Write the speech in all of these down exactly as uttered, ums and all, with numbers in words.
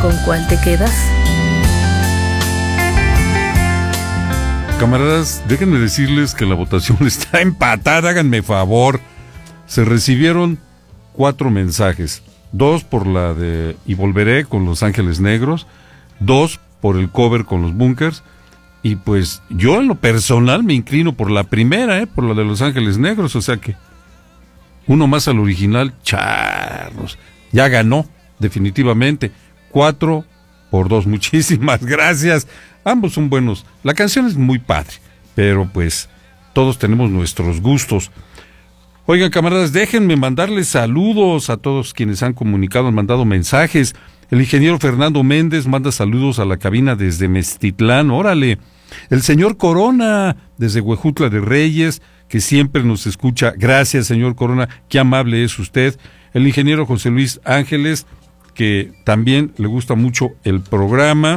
¿Con cuál te quedas? Camaradas, déjenme decirles que la votación está empatada, háganme favor. Se recibieron cuatro mensajes, dos por la de Y Volveré con Los Ángeles Negros, dos por el cover con los Bunkers, y pues yo en lo personal me inclino por la primera, eh, por la de Los Ángeles Negros, o sea que uno más al original, charros, ya ganó, definitivamente, cuatro por dos, muchísimas gracias, ambos son buenos, la canción es muy padre, pero pues todos tenemos nuestros gustos. Oigan, camaradas, déjenme mandarles saludos a todos quienes han comunicado, han mandado mensajes. El ingeniero Fernando Méndez manda saludos a la cabina desde Meztitlán, órale. El señor Corona, desde Huejutla de Reyes, que siempre nos escucha. Gracias, señor Corona, qué amable es usted. El ingeniero José Luis Ángeles, que también le gusta mucho el programa.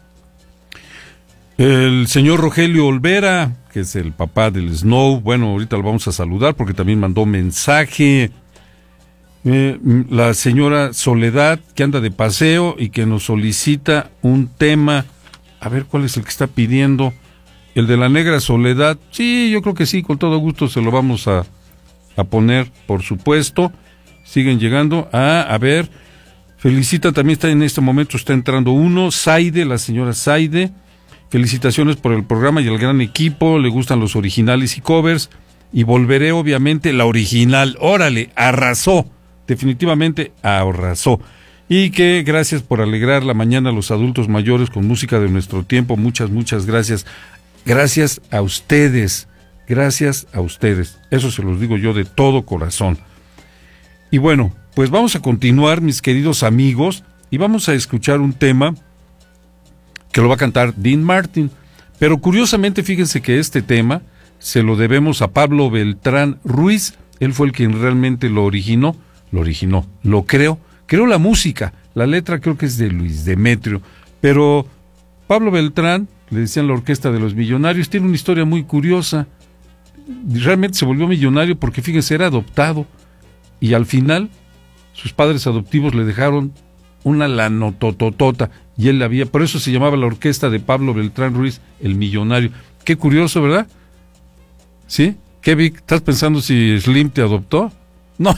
El señor Rogelio Olvera, que es el papá del Snow, bueno, ahorita lo vamos a saludar porque también mandó mensaje. Eh, la señora Soledad, que anda de paseo y que nos solicita un tema. A ver, ¿cuál es el que está pidiendo? El de la Negra Soledad. Sí, yo creo que sí, con todo gusto se lo vamos a, a poner, por supuesto. Siguen llegando. Ah, a ver, felicita, también está en este momento, está entrando uno. Saide, la señora Saide. Felicitaciones por el programa y el gran equipo, le gustan los originales y covers, y Volveré, obviamente, la original. Órale, arrasó, definitivamente arrasó. Y que gracias por alegrar la mañana a los adultos mayores con música de nuestro tiempo, muchas, muchas gracias. Gracias a ustedes, gracias a ustedes, eso se los digo yo de todo corazón. Y bueno, pues vamos a continuar, mis queridos amigos, y vamos a escuchar un tema que lo va a cantar Dean Martin, pero curiosamente fíjense que este tema se lo debemos a Pablo Beltrán Ruiz. Él fue el quien realmente lo originó, lo originó, lo creó, creó la música, la letra creo que es de Luis Demetrio, pero Pablo Beltrán, le decían la Orquesta de los Millonarios, tiene una historia muy curiosa. Realmente se volvió millonario porque fíjense, era adoptado, y al final sus padres adoptivos le dejaron una lanotototota, y él la había, por eso se llamaba la orquesta de Pablo Beltrán Ruiz, el millonario. Qué curioso, ¿verdad? ¿Sí? ¿Qué, Vic? ¿Estás pensando si Slim te adoptó? No.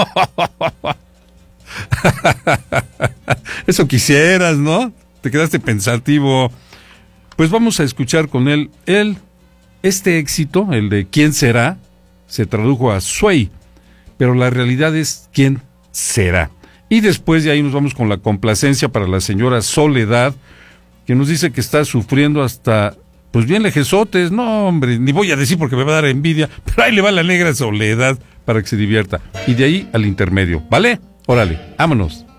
Eso quisieras, ¿no? Te quedaste pensativo. Pues vamos a escuchar con él, él, este éxito, el de ¿Quién será? Se tradujo a Sway, pero la realidad es ¿Quién será? Y después de ahí nos vamos con la complacencia para la señora Soledad, que nos dice que está sufriendo hasta, pues bien lejesotes. No, hombre, ni voy a decir porque me va a dar envidia, pero ahí le va la Negra Soledad para que se divierta. Y de ahí al intermedio, ¿vale? Órale, vámonos.